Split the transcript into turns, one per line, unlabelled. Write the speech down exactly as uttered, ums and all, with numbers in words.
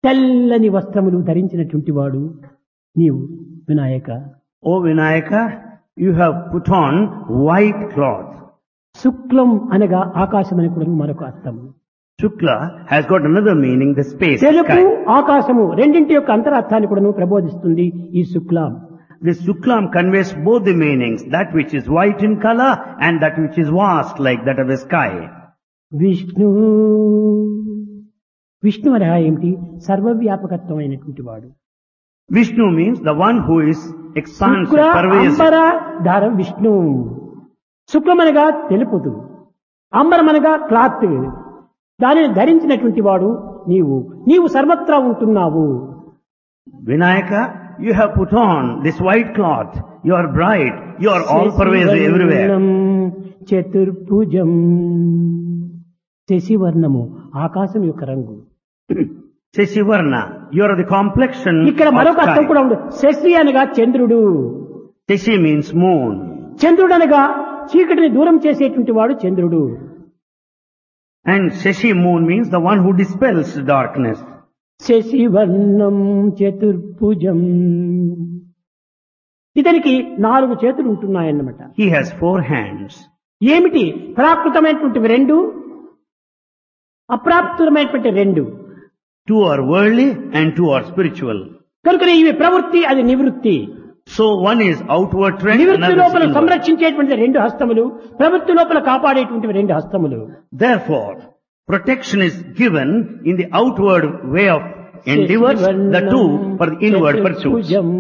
తెల్లని వస్త్రములు ధరించినటువంటి వాడు నీవు Vinayaka.
O Vinayaka, you have put on white cloth.
శుక్లం అనగా ఆకాశమని కూడా మరొక అర్థము.
Shukla has got another meaning, the space,
తెలుపు
sky.
ఆకాశము రెండింటి యొక్క అంతరార్థాన్ని కూడా ప్రబోధిస్తుంది ఈ శుక్లం.
This Shuklam conveys both the meanings, that which is white in color and that which is vast like that of the sky.
Vishnu Vishnu అనగా ఏమిటి? సర్వవ్యాపకత్వమైనటువంటి వాడు.
Vishnu means the one who is expansive,
Shukra
pervasive.
అంబర ధారం Vishnu. శుక్లమనగా తెలుపుదు, అంబరమనగా cloth, దానిని ధరించినటువంటి వాడు నీవు. నీవు సర్వత్రా ఉంటున్నావు.
Vinayaka, you have put on this white cloth. You are bright. You are all pervasive everywhere.
చతుర్భుజం. శశివర్ణము ఆకాశం యొక్క రంగు.
Sheshivarna, you are the complexion
ఇక్కడ మరొక
of
అర్థం
sky.
కూడా ఉంది. శశి అనగా చంద్రుడు.
Sheshi means moon.
చంద్రుడు అనగా చీకటిని దూరం చేసేటువంటి వాడు చంద్రుడు.
And Sheshi moon means the one who dispels darkness.
శశివర్ణం చతుర్భుజం. ఇతనికి నాలుగు చేతులు ఉంటున్నాయన్నమాట.
He has four hands.
ఏమిటి? ప్రాకృతమైనటువంటి రెండు, అప్రాప్తమైనటువంటి రెండు.
Two are worldly and two are spiritual.
కనుక ఇవి ప్రవృత్తి, అది నివృత్తి.
So one is outward trend,
నివృత్తి
another is
లోపల
inward.
సంరక్షించేటువంటి రెండు హస్తములు, ప్రవృత్తి లోపల కాపాడేటువంటి రెండు హస్తములు.
Therefore, protection is given in the outward way of endeavors, the two for the inward pursuits.